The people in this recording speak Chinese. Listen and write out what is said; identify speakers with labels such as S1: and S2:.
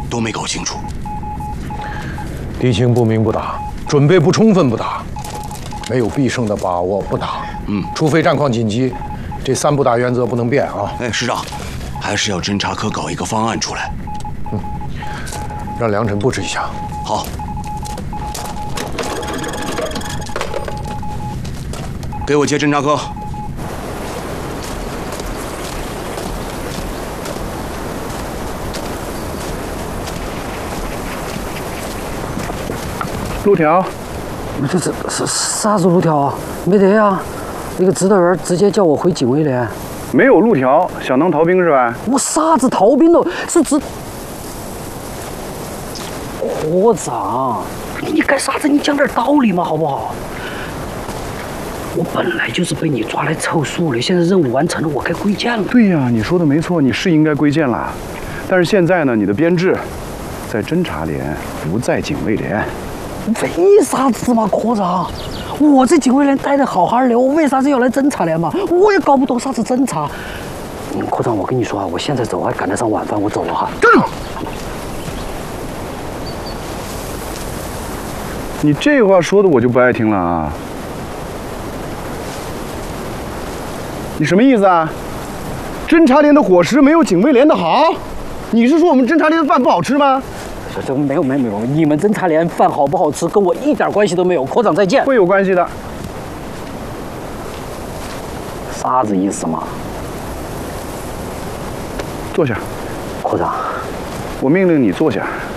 S1: 都没搞清楚。
S2: 地形不明不打，准备不充分不打，没有必胜的把握不打。除非战况紧急，这3不打原则不能变啊。
S1: 哎，师长，还是要侦察科搞一个方案出来。
S2: 让梁晨布置一下。
S1: 好。给我接侦察科。
S3: 路条，
S4: 这是啥子路条啊？没得呀，那个指导员直接叫我回警卫连。
S3: 没有路条，想当逃兵是吧？
S4: 我啥子逃兵了？是科长，你干啥子？你讲点道理嘛，好不好？我本来就是被你抓来凑数的，现在任务完成了，我该归建了。
S3: 对呀，你说的没错，你是应该归建了。但是现在呢，你的编制在侦察连，不在警卫连。
S4: 为啥子嘛，科长？我在警卫连待得好好的，我为啥子要来侦察连嘛？我也搞不懂啥子侦察。科长，我跟你说啊，我现在走还赶得上晚饭，我走了哈。
S3: 站住！你这话说的我就不爱听了啊！你什么意思啊？侦察连的伙食没有警卫连的好？你是说我们侦察连的饭不好吃吗？
S4: 这没有，你们侦察连饭好不好吃跟我一点关系都没有。科长再见。
S3: 会有关系的。
S4: 啥子意思嘛？
S3: 坐下。
S4: 科长，
S3: 我命令你坐下。